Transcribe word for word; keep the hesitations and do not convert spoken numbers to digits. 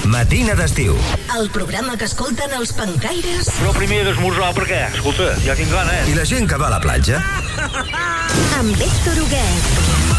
Matina d'estiu. El programa que escolten els pencaires. Però primer d'esmorzar, per què? Escolta, ja tinc gana, eh? I la gent que va a la platja. Amb Héctor Huguet.